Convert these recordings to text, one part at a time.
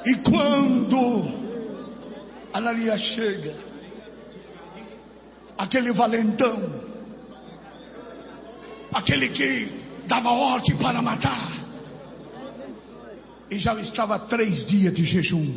E quando Ananias chega, aquele valentão, aquele que dava ordem para matar, e já estava 3 dias de jejum,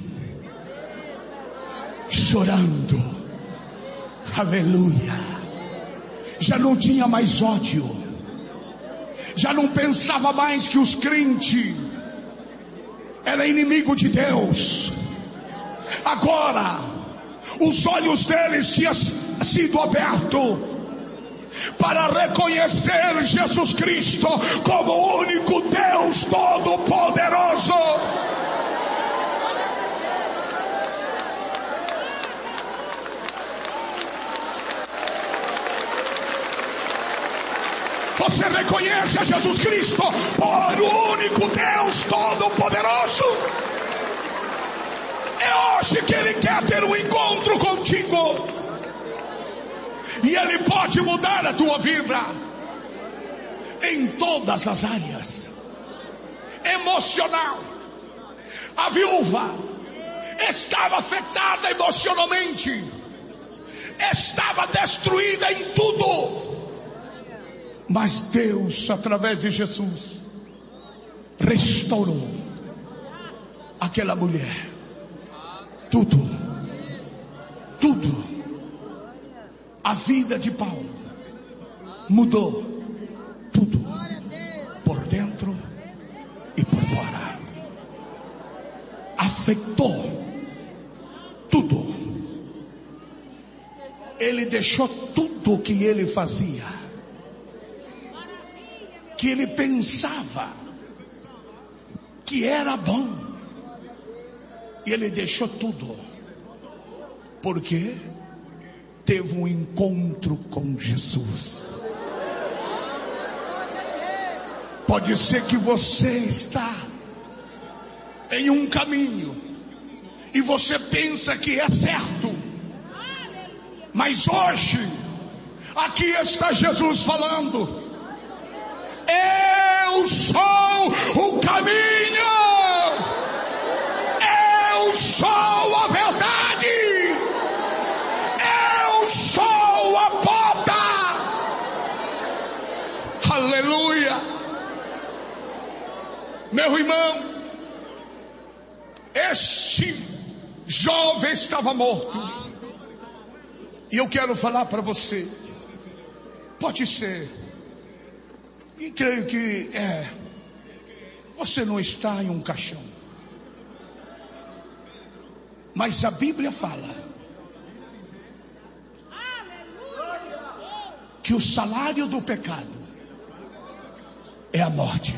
chorando, aleluia, já não tinha mais ódio, já não pensava mais que os crentes eram inimigos de Deus. Agora os olhos deles tinham sido abertos para reconhecer Jesus Cristo como o único Deus Todo-Poderoso. Você reconhece a Jesus Cristo por o único Deus Todo-Poderoso? É hoje que Ele quer ter um encontro contigo. E Ele pode mudar a tua vida em todas as áreas. Emocional. A viúva estava afetada emocionalmente, estava destruída em tudo. Mas Deus, através de Jesus, restaurou aquela mulher. Tudo. A vida de Paulo mudou. Tudo. Por dentro e por fora. Afetou tudo. Ele deixou tudo o que ele fazia, que ele pensava que era bom, e ele deixou tudo, porque teve um encontro com Jesus. Pode ser que você está em um caminho e você pensa que é certo, mas hoje aqui está Jesus falando: eu sou o caminho, eu sou a verdade, eu sou a porta. Aleluia. Meu irmão, este jovem estava morto. E eu quero falar para você, pode ser, e creio que você não está em um caixão, mas a Bíblia fala que o salário do pecado é a morte.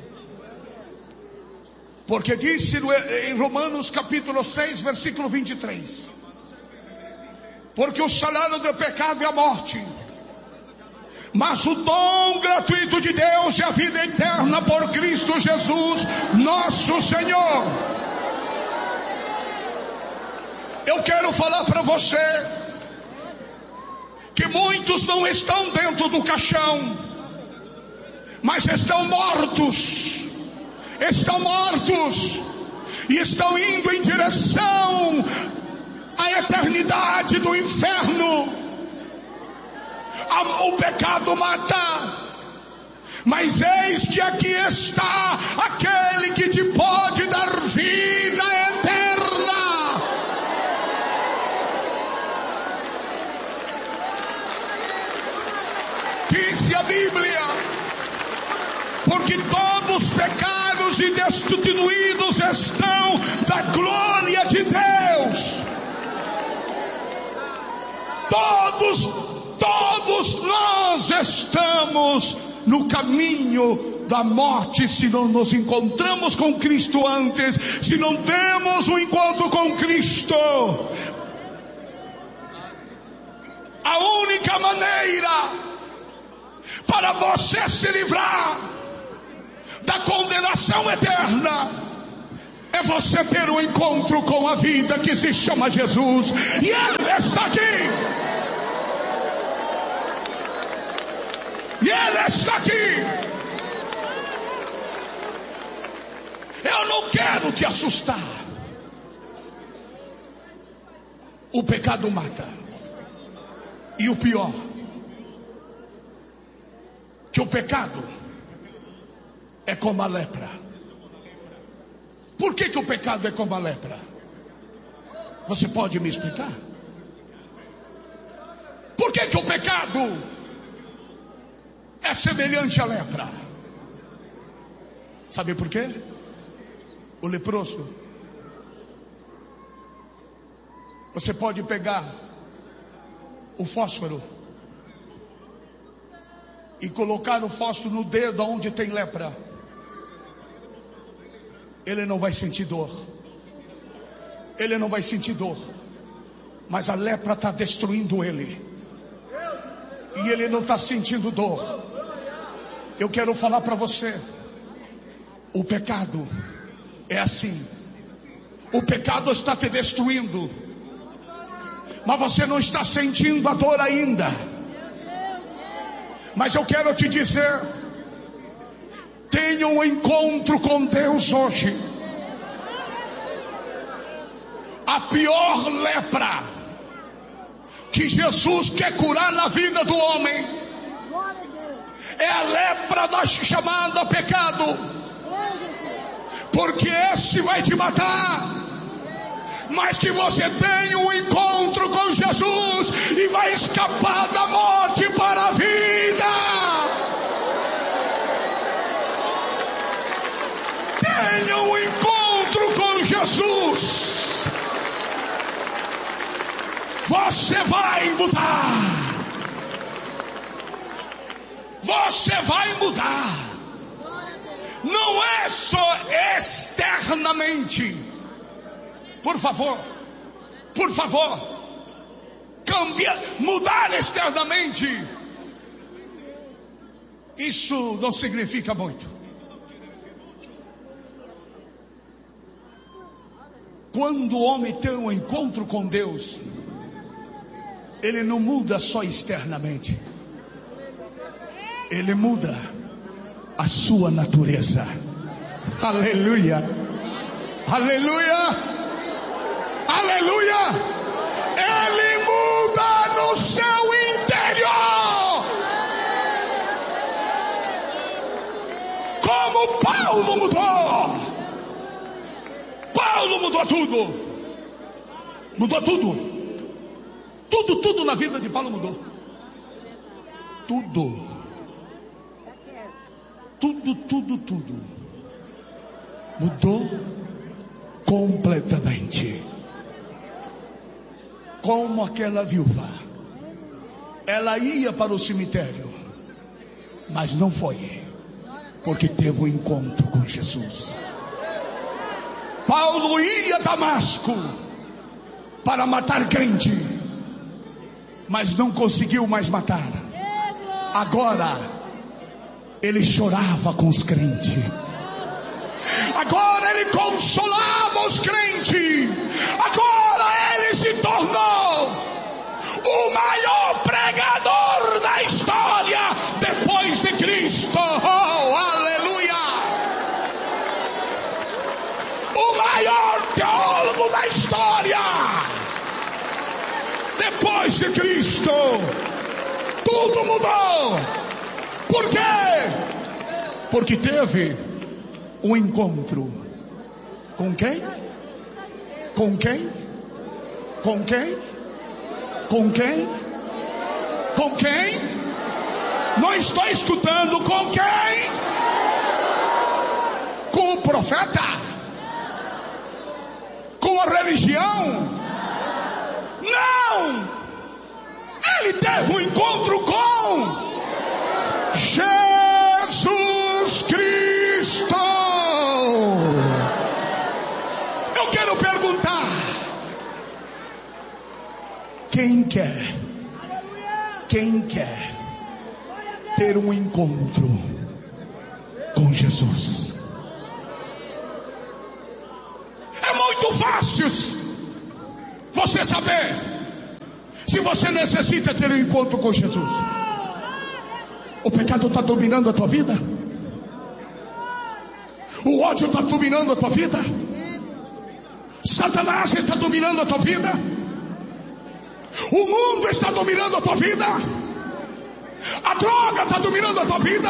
Porque disse em Romanos capítulo 6, versículo 23, porque o salário do pecado é a morte, mas o dom gratuito de Deus é a vida eterna por Cristo Jesus, nosso Senhor. Eu quero falar para você que muitos não estão dentro do caixão, mas estão mortos e estão indo em direção à eternidade do inferno. O pecado mata, mas eis que aqui está aquele que te pode dar vida eterna. Disse a Bíblia: porque todos os pecados e destituídos estão da glória de Deus. Todos nós estamos no caminho da morte se não nos encontramos com Cristo antes, se não temos um encontro com Cristo. A única maneira para você se livrar da condenação eterna é você ter um encontro com a vida que se chama Jesus, e Ele está aqui. E Ele está aqui. Eu não quero te assustar. O pecado mata. E o pior, que o pecado é como a lepra. Por que o pecado é como a lepra? Você pode me explicar? Por que o pecado é semelhante à lepra? Sabe por quê? O leproso, você pode pegar o fósforo e colocar o fósforo no dedo onde tem lepra. Ele não vai sentir dor. Ele não vai sentir dor. Mas a lepra está destruindo ele. E ele não está sentindo dor. Eu quero falar para você. O pecado é assim. O pecado está te destruindo. Mas você não está sentindo a dor ainda. Mas eu quero te dizer, tenha um encontro com Deus hoje. A pior lepra que Jesus quer curar na vida do homem é a lepra da chamada pecado, porque esse vai te matar. Mas que você tenha um encontro com Jesus e vai escapar da morte para a vida. Tenha um encontro com Jesus. Você vai mudar. Você vai mudar. Não é só externamente. Por favor, cambiar, mudar externamente, isso não significa muito. Quando o homem tem um encontro com Deus, ele não muda só externamente, ele muda a sua natureza. Aleluia, aleluia. Aleluia! Ele muda no seu interior. Como Paulo mudou. Paulo mudou tudo. Mudou tudo. Tudo na vida de Paulo mudou. Tudo. Mudou completamente. Como aquela viúva, ela ia para o cemitério, mas não foi, porque teve um encontro com Jesus. Paulo ia a Damasco para matar crente, mas não conseguiu mais matar. Agora ele chorava com os crentes. Agora ele consolava os crentes. Agora ele se tornou o maior pregador da história depois de Cristo. Oh, aleluia! O maior teólogo da história depois de Cristo. Tudo mudou. Por quê? Porque teve um encontro. Com quem? Com quem? Com quem? Com quem? Com quem? Não estou escutando. Com quem? Com o profeta? Com a religião? Não! Ele teve um encontro com Jesus Cristo. Eu quero perguntar: quem quer ter um encontro com Jesus? É muito fácil você saber se você necessita ter um encontro com Jesus. O pecado está dominando a tua vida? O ódio está dominando a tua vida? Satanás está dominando a tua vida? O mundo está dominando a tua vida. A droga está dominando a tua vida.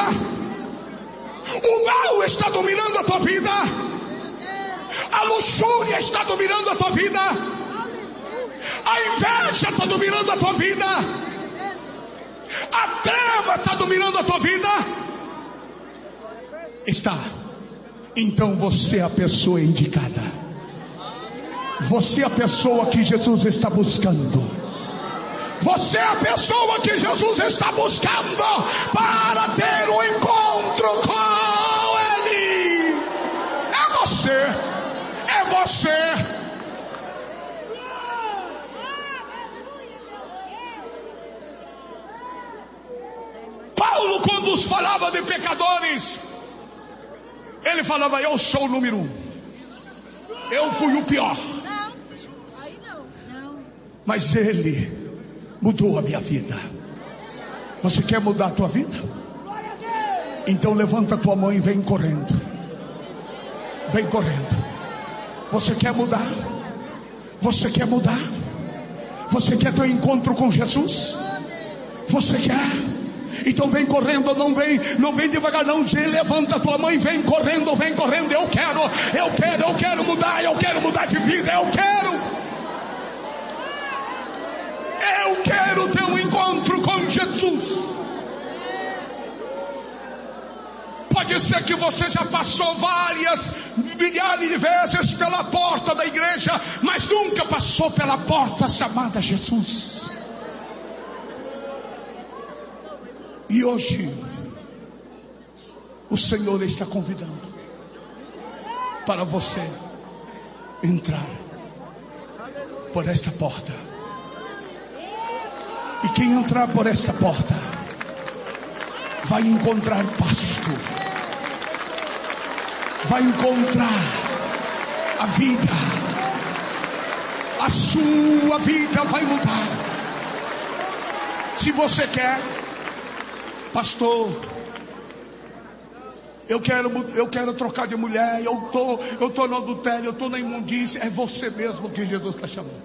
O mal está dominando a tua vida. A luxúria está dominando a tua vida. A inveja está dominando a tua vida. A treva está dominando a tua vida. Está. Então você é a pessoa indicada. Você é a pessoa que Jesus está buscando. Você é a pessoa que Jesus está buscando para ter um encontro com Ele. É você. É você. Paulo, quando falava de pecadores, ele falava: eu sou o número 1. Eu fui o pior. Mas Ele mudou a minha vida. Você quer mudar a tua vida? Então levanta a tua mão e vem correndo. Vem correndo. Você quer mudar? Você quer mudar? Você quer ter um encontro com Jesus? Você quer? Então vem correndo, não vem devagar não. Levanta a tua mão e vem correndo, vem correndo. Eu quero mudar de vida. Eu quero ter um encontro com Jesus. Pode ser que você já passou milhares de vezes pela porta da igreja, mas nunca passou pela porta chamada Jesus. E hoje o Senhor está convidando para você entrar por esta porta. E quem entrar por esta porta vai encontrar pasto, vai encontrar a vida. A sua vida vai mudar. Se você quer, pastor, eu quero trocar de mulher, eu tô no adultério, eu tô na imundícia. É você mesmo que Jesus está chamando.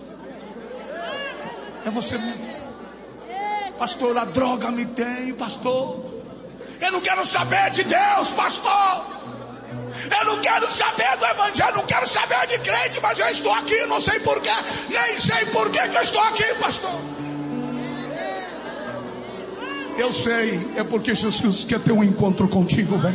É você mesmo. Pastor, a droga me tem, pastor. Eu não quero saber de Deus, pastor. Eu não quero saber do evangelho, não quero saber de crente, mas eu estou aqui, não sei porquê, nem sei porquê que eu estou aqui, pastor. Eu sei, é porque Jesus quer ter um encontro contigo, vem.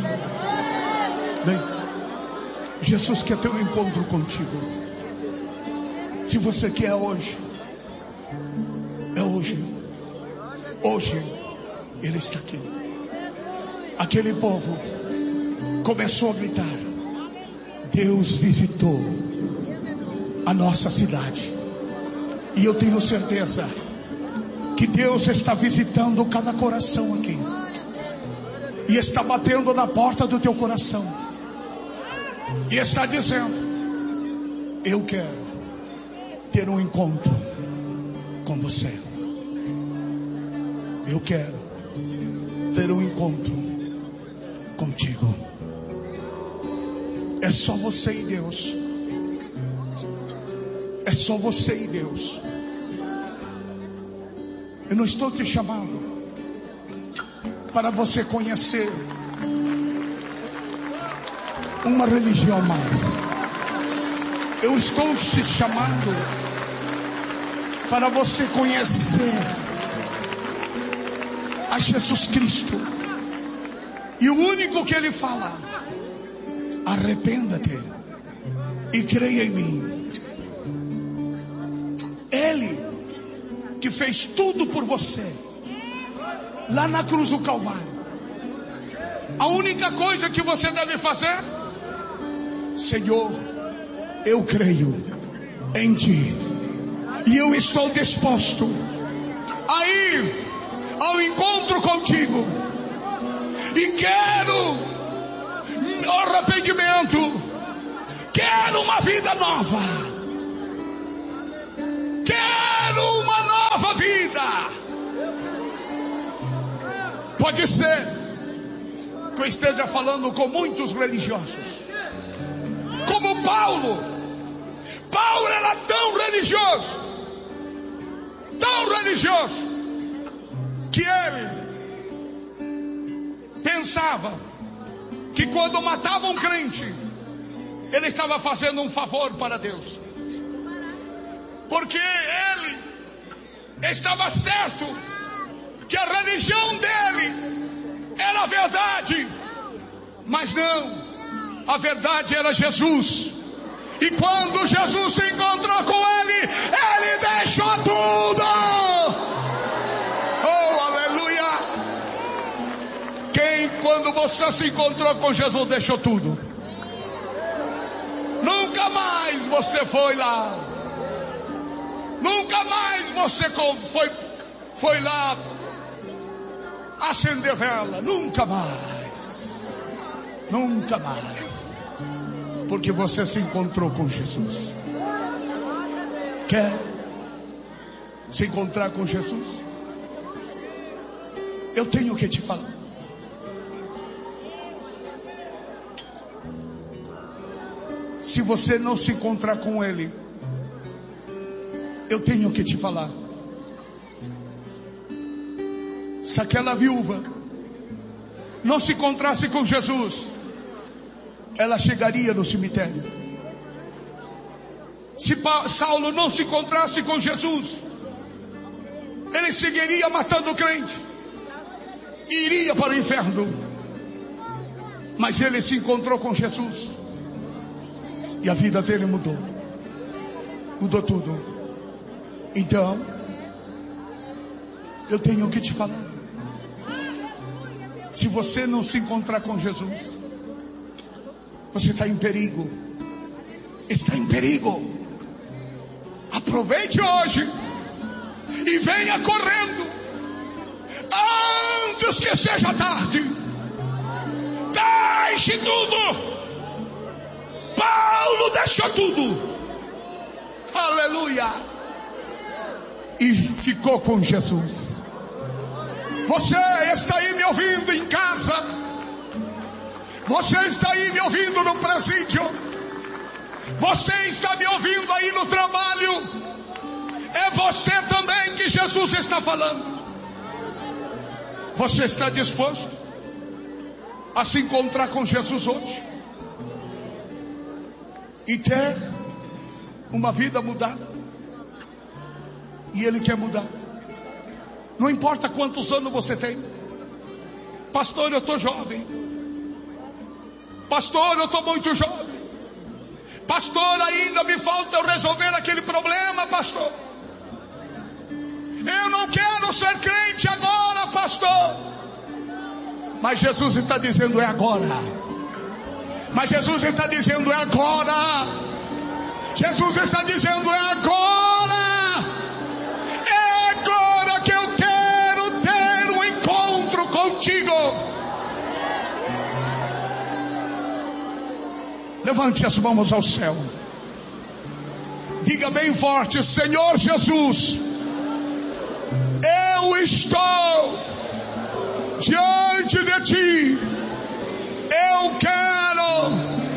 Jesus quer ter um encontro contigo. Se você quer hoje, é hoje. Hoje Ele está aqui. Aquele povo começou a gritar. Deus visitou a nossa cidade. E eu tenho certeza que Deus está visitando cada coração aqui. E está batendo na porta do teu coração. E está dizendo: eu quero ter um encontro com você. Eu quero ter um encontro contigo. É só você e Deus. É só você e Deus. Eu não estou te chamando para você conhecer uma religião mais. Eu estou te chamando para você conhecer a Jesus Cristo. E o único que Ele fala: arrependa-te e creia em mim. Ele que fez tudo por você lá na cruz do Calvário. A única coisa que você deve fazer: Senhor, eu creio em Ti e eu estou disposto a ir ao encontro contigo, e quero arrependimento, quero uma vida nova, quero uma nova vida. Pode ser que eu esteja falando com muitos religiosos, como Paulo. Paulo era tão religioso, religioso que ele pensava que quando matava um crente, ele estava fazendo um favor para Deus, porque ele estava certo que a religião dele era a verdade, mas não, a verdade era Jesus. E quando Jesus se encontrou com ele, ele deixou tudo. Oh, aleluia! Quem, quando você se encontrou com Jesus, deixou tudo? Nunca mais você foi lá. Nunca mais você foi lá acender vela. Nunca mais. Nunca mais. Porque você se encontrou com Jesus. Quer se encontrar com Jesus? Eu tenho que te falar. Se você não se encontrar com Ele, eu tenho que te falar. Se aquela viúva não se encontrasse com Jesus, ela chegaria no cemitério. Se Saulo não se encontrasse com Jesus, ele seguiria matando o crente, iria para o inferno. Mas ele se encontrou com Jesus e a vida dele mudou. Mudou tudo. Então, eu tenho que te falar. Se você não se encontrar com Jesus, você está em perigo. Está em perigo. Aproveite hoje e venha correndo antes que seja tarde. Deixe tudo. Paulo deixou tudo. Aleluia. E ficou com Jesus. Você está aí me ouvindo em casa. Você está aí me ouvindo no presídio. Você está me ouvindo aí no trabalho. É você também que Jesus está falando. Você está disposto a se encontrar com Jesus hoje e ter uma vida mudada? E Ele quer mudar. Não importa quantos anos você tem. Pastor, eu estou jovem. Pastor, eu estou muito jovem. Pastor, ainda me falta eu resolver aquele problema, pastor. Eu não quero ser crente agora, pastor. Mas Jesus está dizendo é agora. Mas Jesus está dizendo é agora. Jesus está dizendo é agora. É agora que eu quero ter um encontro contigo. Levante as mãos ao céu. Diga bem forte: Senhor Jesus, eu estou diante de ti. Eu quero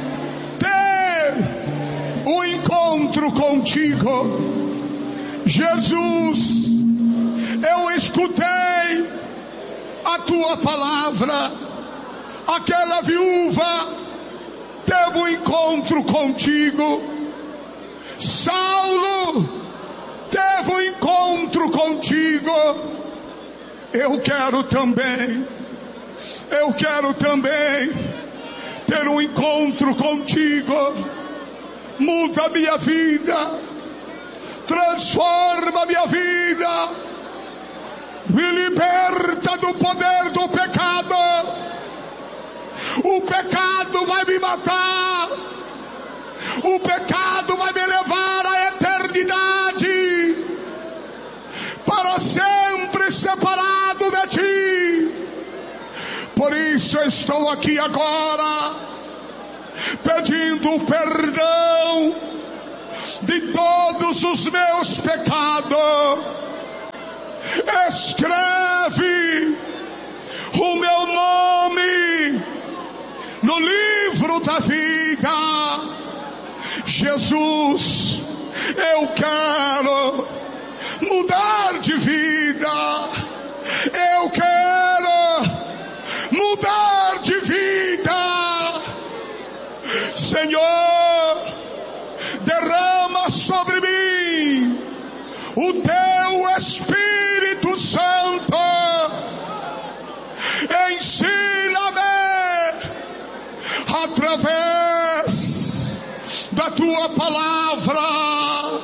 ter um encontro contigo. Jesus, eu escutei a tua palavra. Aquela viúva teve um encontro contigo. Saulo teve um encontro contigo. Eu quero também ter um encontro contigo. Muda a minha vida, transforma a minha vida, me liberta do poder do pecado. O pecado vai me matar. O pecado vai me levar à eternidade, para sempre separado de ti. Por isso eu estou aqui agora, pedindo perdão de todos os meus pecados. Escreve o meu nome no livro da vida. Jesus, eu quero mudar de vida. Eu quero mudar de vida. Senhor, derrama sobre mim o teu Espírito Santo. Ensina-me através da tua palavra.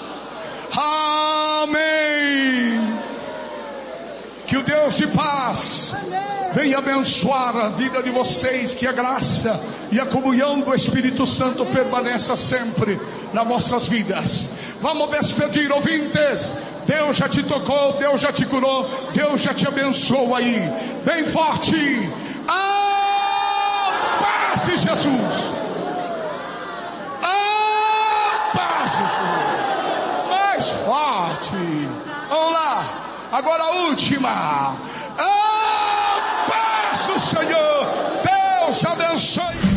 Amém. Que o Deus de paz venha abençoar a vida de vocês, que a graça e a comunhão do Espírito Santo permaneça sempre nas vossas vidas. Vamos despedir, ouvintes. Deus já te tocou, Deus já te curou, Deus já te abençoou aí. Bem forte. A paz de Jesus. A paz de Jesus. Mais forte. Vamos lá. Agora a última. A paz do Senhor. Deus abençoe.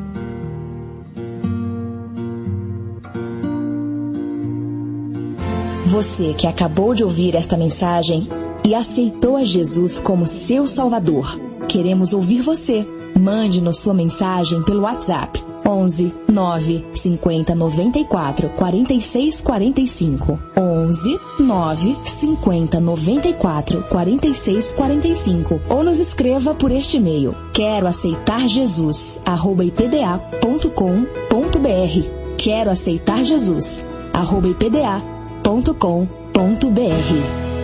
Você que acabou de ouvir esta mensagem e aceitou a Jesus como seu Salvador, queremos ouvir você. Mande-nos sua mensagem pelo WhatsApp 11 9 50 94 46 45. 11 9 50 94 46 45. Ou nos escreva por este e-mail: quero aceitar Jesus @ipda.com.br. quero aceitar Jesus @ipda.com.br.